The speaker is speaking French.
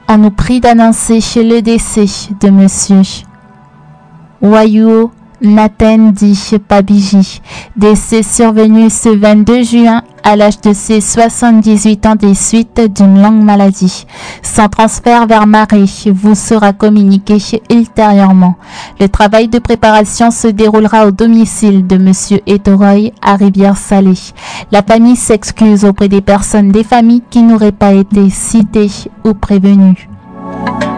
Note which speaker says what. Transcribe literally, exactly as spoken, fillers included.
Speaker 1: On nous prie d'annoncer le décès de Monsieur Wayuo Natendi Pabiji, décès survenu ce vingt-deux juin à l'âge de ses soixante-dix-huit ans des suites d'une longue maladie. Son transfert vers Marie vous sera communiqué ultérieurement. Le travail de préparation se déroulera au domicile de Monsieur Ettoroy à Rivière-Salée. La famille s'excuse auprès des personnes des familles qui n'auraient pas été citées ou prévenues.